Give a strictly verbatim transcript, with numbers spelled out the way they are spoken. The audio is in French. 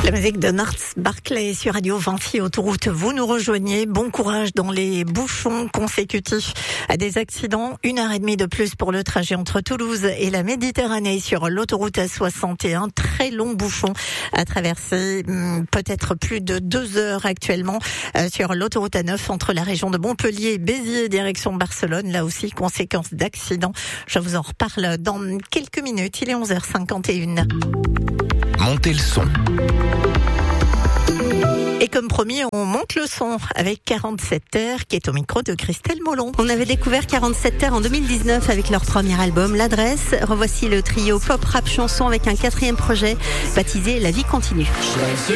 La musique de Nars Barclay sur Radio Vinci Autoroute. Vous nous rejoignez. Bon courage dans les bouchons consécutifs à des accidents. Une heure et demie de plus pour le trajet entre Toulouse et la Méditerranée sur l'autoroute A soixante et un. Très long bouchon à traverser. Peut-être plus de deux heures actuellement sur l'autoroute A neuf entre la région de Montpellier et Béziers direction Barcelone. Là aussi, conséquence d'accident. Je vous en reparle dans quelques minutes. Il est onze heures cinquante et une. Montez le son. Et comme promis, on monte le son avec quarante-sept terres qui est au micro de Christelle Molon. On avait découvert quarante-sept terres en deux mille dix-neuf avec leur premier album, L'Adresse. Revoici le trio pop rap chanson avec un quatrième projet baptisé La Vie Continue.